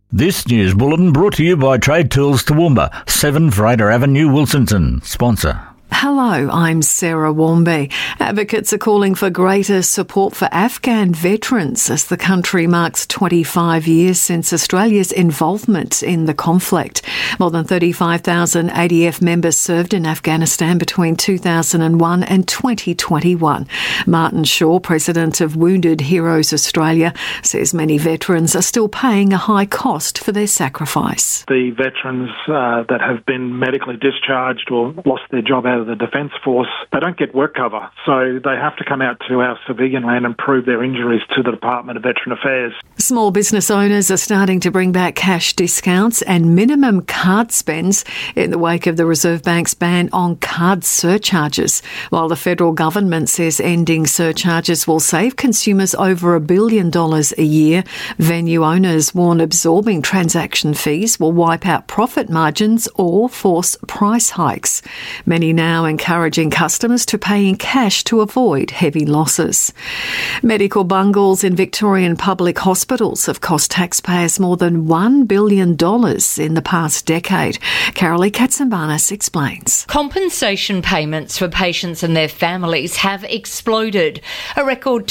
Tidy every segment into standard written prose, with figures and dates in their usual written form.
This news bulletin brought to you by Trade Tools Toowoomba, 7 Fraser Avenue, Wilsonton. Sponsor. Hello, I'm Sarah Warmby. Advocates are calling for greater support for Afghan veterans as the country marks 25 years since Australia's involvement in the conflict. More than 35,000 ADF members served in Afghanistan between 2001 and 2021. Martin Shaw, president of Wounded Heroes Australia, says many veterans are still paying a high cost for their sacrifice. The veterans that have been medically discharged or lost their job out of the Defence Force, they don't get work cover, so they have to come out to our civilian land and prove their injuries to the Department of Veteran Affairs. Small business owners are starting to bring back cash discounts and minimum card spends in the wake of the Reserve Bank's ban on card surcharges. While the federal government says ending surcharges will save consumers over $1 billion a year, venue owners warn absorbing transaction fees will wipe out profit margins or force price hikes. Many now encouraging customers to pay in cash to avoid heavy losses. Medical bungles in Victorian public hospitals have cost taxpayers more than $1 billion in the past decade. Carolee Katsambanis explains. Compensation payments for patients and their families have exploded. A record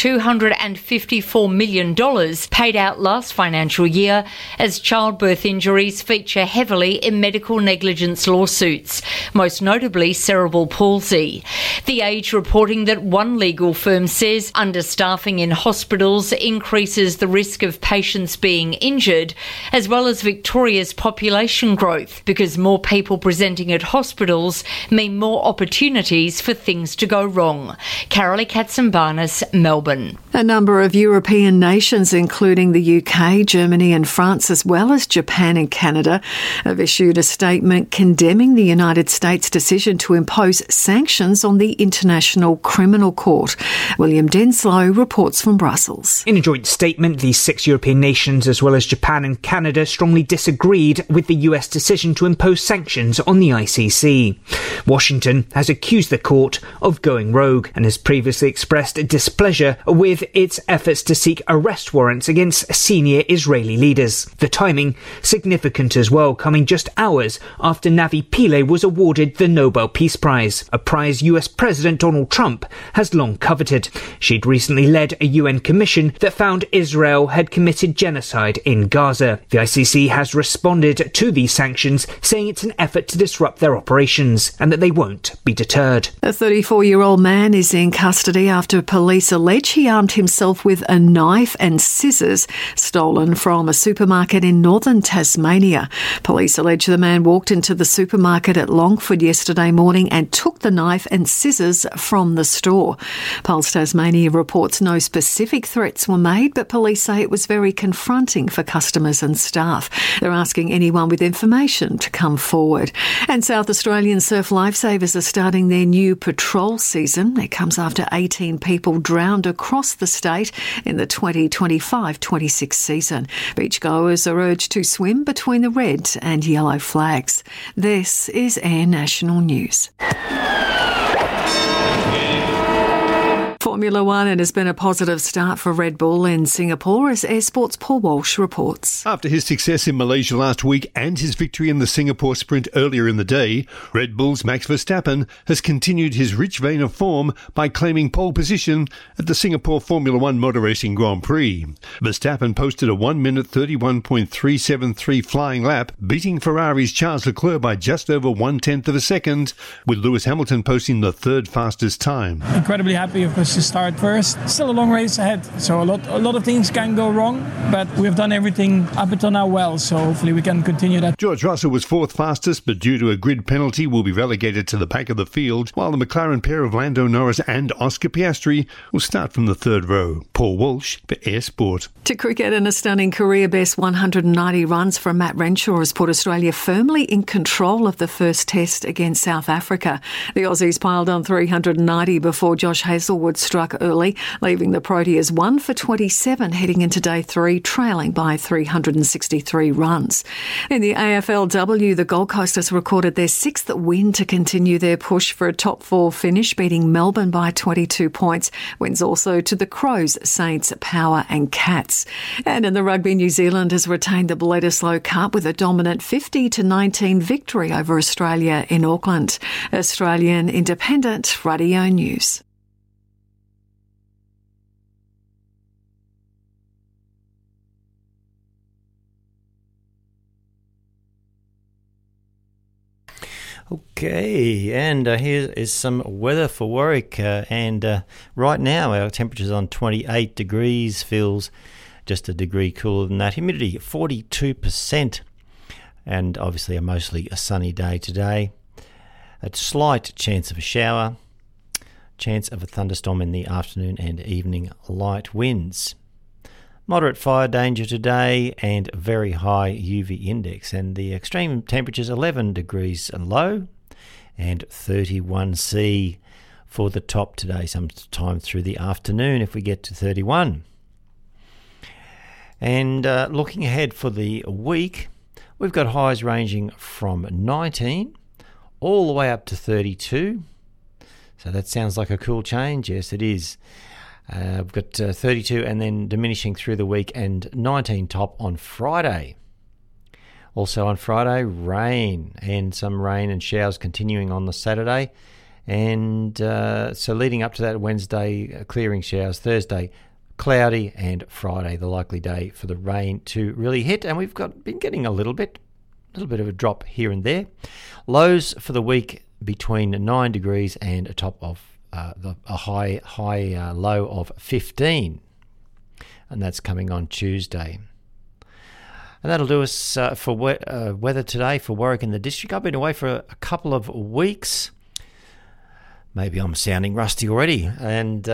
$254 million paid out last financial year as childbirth injuries feature heavily in medical negligence lawsuits, most notably cerebral palsy. The Age reporting that one legal firm says understaffing in hospitals increases the risk of patients being injured, as well as Victoria's population growth, because more people presenting at hospitals mean more opportunities for things to go wrong. Carolee Katsambanis, Melbourne. A number of European nations, including the UK, Germany and France, as well as Japan and Canada, have issued a statement condemning the United States' decision to impose sanctions on the International Criminal Court. William Denslow reports from Brussels. In a joint statement, the 6 European nations, as well as Japan and Canada, strongly disagreed with the US decision to impose sanctions on the ICC. Washington has accused the court of going rogue and has previously expressed displeasure with its efforts to seek arrest warrants against senior Israeli leaders. The timing significant as well, coming just hours after Navi Pillay was awarded the Nobel Peace Prize, a prize US President Donald Trump has long coveted. She'd recently led a UN commission that found Israel had committed genocide in Gaza. The ICC has responded to these sanctions, saying it's an effort to disrupt their operations and that they won't be deterred. A 34-year-old man is in custody after police allege he armed himself with a knife and scissors stolen from a supermarket in northern Tasmania. Police allege the man walked into the supermarket at Longford yesterday morning and took the knife and scissors from the store. Pulse Tasmania reports no specific threats were made, but police say it was very confronting for customers and staff. They're asking anyone with information to come forward. And South Australian surf lifesavers are starting their new patrol season. It comes after 18 people drowned across the state in the 2025-26 season. Beachgoers are urged to swim between the red and yellow flags. This is Air National News. Formula One, it has been a positive start for Red Bull in Singapore, as Air Sports' Paul Walsh reports. After his success in Malaysia last week and his victory in the Singapore Sprint earlier in the day, Red Bull's Max Verstappen has continued his rich vein of form by claiming pole position at the Singapore Formula One Motor Racing Grand Prix. Verstappen posted a 1 minute 31.373 flying lap, beating Ferrari's Charles Leclerc by just over 1/10 of a second, with Lewis Hamilton posting the third fastest time. Incredibly happy, of course, to start first. Still a long race ahead, so a lot of things can go wrong, but we've done everything up until now well, so hopefully we can continue that. George Russell was fourth fastest, but due to a grid penalty will be relegated to the back of the field, while the McLaren pair of Lando Norris and Oscar Piastri will start from the third row. Paul Walsh for Air Sport. To cricket, and a stunning career-best 190 runs from Matt Renshaw has put Australia firmly in control of the first test against South Africa. The Aussies piled on 390 before Josh Hazlewood struck early, leaving the Proteas 1 for 27 heading into day 3, trailing by 363 runs. In the AFLW, the Gold Coasters recorded their 6th win to continue their push for a top 4 finish, beating Melbourne by 22 points. Wins also to the Crows, Saints, Power and Cats. And in the rugby, New Zealand has retained the Bledisloe Cup with a dominant 50-19 victory over Australia in Auckland. Australian Independent Radio News. Okay, and here is some weather for Warwick. Right now our temperature's on 28 degrees, feels just a degree cooler than that. Humidity 42%, and obviously mostly a sunny day today. A slight chance of a shower, chance of a thunderstorm in the afternoon and evening, light winds. Moderate fire danger today and very high UV index, and the extreme temperatures 11 degrees low and 31 C for the top today, sometime through the afternoon if we get to 31. And looking ahead for the week, we've got highs ranging from 19 all the way up to 32. So that sounds like a cool change. Yes, it is. We've got 32 and then diminishing through the week, and 19 top on Friday. Also on Friday, rain, and some rain and showers continuing on the Saturday. And so leading up to that, Wednesday, clearing showers. Thursday, cloudy, and Friday, the likely day for the rain to really hit. And we've been getting a little bit of a drop here and there. Lows for the week between 9 degrees and a top of a high low of 15, and that's coming on Tuesday. And that'll do us for weather today for Warwick and the district. I've been away for a couple of weeks. Maybe I'm sounding rusty already. And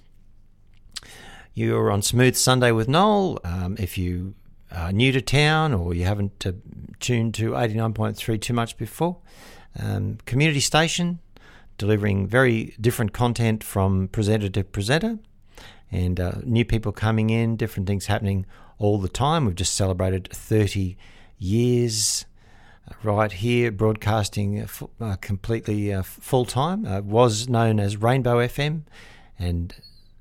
you're on Smooth Sunday with Noel. If you are new to town or you haven't tuned to 89.3 too much before, community station, delivering very different content from presenter to presenter, and new people coming in, different things happening all the time. We've just celebrated 30 years right here, broadcasting completely full-time. Was known as Rainbow FM, and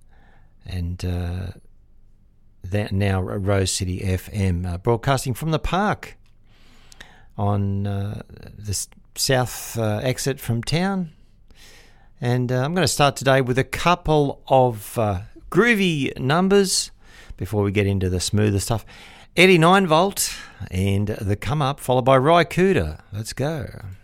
now Rose City FM, broadcasting from the park on the south exit from town. And I'm going to start today with a couple of groovy numbers before we get into the smoother stuff. Eddie 9 Volt and The Come Up, followed by Ry Cooder. Let's go.